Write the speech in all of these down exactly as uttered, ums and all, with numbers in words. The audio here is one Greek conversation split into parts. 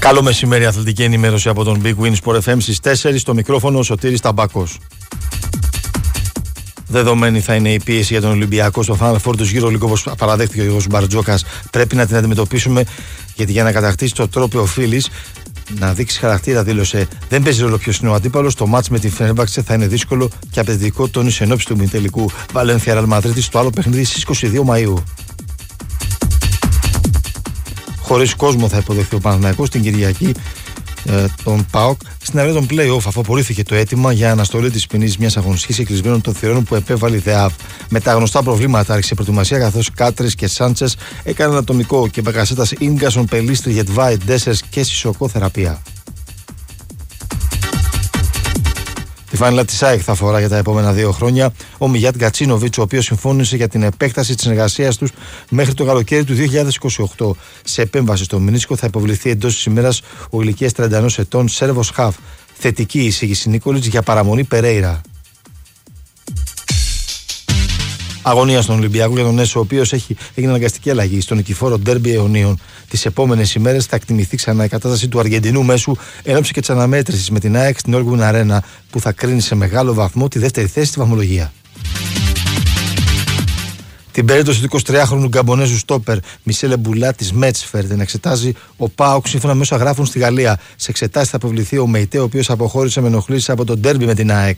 Καλό μεσημέρι, αθλητική ενημέρωση από τον Big Win Sport εφ εμ στις τέσσερις, στο μικρόφωνο ο Σωτήρης Ταμπάκος. Δεδομένη θα είναι η πίεση για τον Ολυμπιακό στο Final Four του EuroLeague, όπως παραδέχτηκε ο Γιώργος Μπαρτζόκας. Πρέπει να την αντιμετωπίσουμε, γιατί για να κατακτήσει το τρόπαιο οφείλεις να δείξει χαρακτήρα, δήλωσε. Δεν παίζει ρόλο ποιος είναι ο αντίπαλος. Το μάτς με τη Φενέρμπαξε θα είναι δύσκολο και απαιτητικό, τόνισε ενόψει του μητελικού Βαλένθια Ρεάλ Μαδρίτης στο άλλο παιχνίδι στις είκοσι δύο Μαΐου. Χωρίς κόσμο θα υποδεχθεί ο Παναθηναϊκός την Κυριακή ε, τον ΠΑΟΚ στην αρένα των play-off, αφού απορρίφθηκε το αίτημα για αναστολή της ποινής μιας αγωνιστικής εκκλεισμένων των θυρών που επέβαλε η ΔΕΑΒ. Με τα γνωστά προβλήματα άρχισε προετοιμασία, καθώς Κάτρης και Σάντσες έκαναν ατομικό και Μπακασέτας, Ίνγκασον, Πελίστρι, Γετβάη, Ντέσσερς και Σισοκό θεραπεία. Τη φάνηλα της ΑΕΚ θα φορά για τα επόμενα δύο χρόνια ο Μιγιάτ Γκατσίνοβιτς, ο οποίος συμφώνησε για την επέκταση της συνεργασίας τους μέχρι το καλοκαίρι του δύο χιλιάδες είκοσι οκτώ. Σε επέμβαση στο μηνίσκο θα υποβληθεί εντός της ημέρας ο ηλικίας τριάντα ένα ετών Σέρβος Χαφ. Θετική εισήγηση Νίκολιτς για παραμονή Περέιρα. Αγωνία στον Ολυμπιακό για τον Έσο, ο οποίος έχει έγινε αναγκαστική αλλαγή στο νικηφόρο ντέρμπι αιωνίων. Τις επόμενες ημέρες θα εκτιμηθεί ξανά η κατάσταση του Αργεντινού μέσου εν ώψη και της αναμέτρησης με την ΑΕΚ στην Όλγουν Αρένα, που θα κρίνει σε μεγάλο βαθμό τη δεύτερη θέση στη βαθμολογία. Την περίπτωση του εικοσιτριάχρονου Γκαμπονέζου στόπερ Μισελ Μπουλά της Μέτς φέρεται να εξετάζει ο ΠΑΟΚ, σύμφωνα με όσα γράφουν στη Γαλλία. Σε εξετάσεις θα αποβληθεί ο Μεϊτέ, ο οποίος αποχώρησε με ενοχλήσεις από το ντέρμπι με την ΑΕΚ.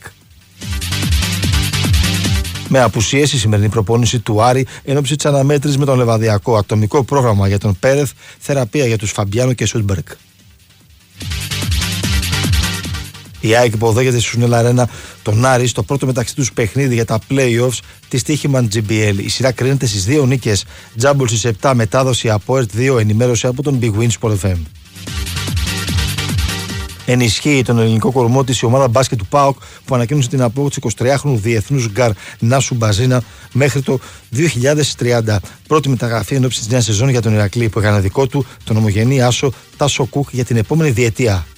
Με απουσίες η σημερινή προπόνηση του Άρη εν ώψη της αναμέτρησης με τον Λεβαδιακό. Ατομικό πρόγραμμα για τον Πέρεθ, θεραπεία για τους Φαμπιάνο και Σούλμπερκ. Η ΑΕΚ υποδέχεται στη Σουνέλα Αρένα τον Άρη στο πρώτο μεταξύ τους παιχνίδι για τα play-offs της Τύχημαν τζι μπι ελ. Η σειρά κρίνεται στις δύο νίκες. Τζάμπολ στις επτά, μετάδοση από ΕΡΤ δύο, ενημέρωση από τον Big Win Sport εφ εμ. Ενισχύει τον ελληνικό κορμό της η ομάδα μπάσκετ του ΠΑΟΚ, που ανακοίνωσε την απόγευση του εικοσιτριάχρονου διεθνούς γκάρ Νάσου Μπαζίνα μέχρι το δύο χιλιάδες τριάντα. Πρώτη μεταγραφή εν ώψη της νέας σεζόν για τον Ηρακλή, που έκανε δικό του τον ομογενή άσο Τάσο Κουκ για την επόμενη διετία.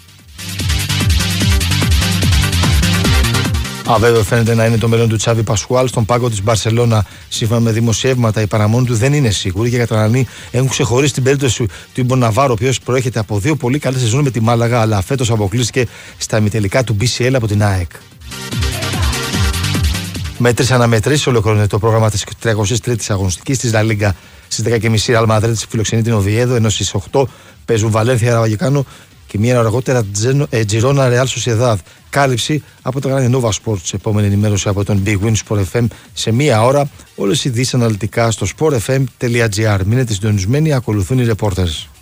Αβέβαιο φαίνεται να είναι το μέλλον του Τσάβι Πασχουάλ στον πάγκο της Μπαρσελόνα. Σύμφωνα με δημοσιεύματα, η παραμονή του δεν είναι σίγουρη και οι Καταλανοί έχουν ξεχωρίσει την περίπτωση του Ιμπο Ναβάρο, ο οποίος προέρχεται από δύο πολύ καλές σεζόν με τη Μάλαγα, αλλά φέτος αποκλείστηκε στα ημιτελικά του μπι σι ελ από την ΑΕΚ. Με τρεις αναμετρήσεις ολοκληρώνεται το πρόγραμμα της τριακοστής τρίτης αγωνιστικής της Λα Λίγκα. Στις δέκα και μισή Ρεάλ Μαδρίτης φιλοξενεί την Οβιέδο, ενώ στις οκτώ παίζουν Βαλένθια Ραβαγικάνο και μία ώρα αργότερα Τζιρόνα Ρεάλ Σοσιεδάδ. Κάλυψη από το κανάλι Nova Sports. Επόμενη ενημέρωση από τον Big Win Sport εφ εμ σε μία ώρα. Όλες οι ειδήσεις αναλυτικά στο sport f m τελεία g r. Μείνετε συντονισμένοι, ακολουθούν οι reporters.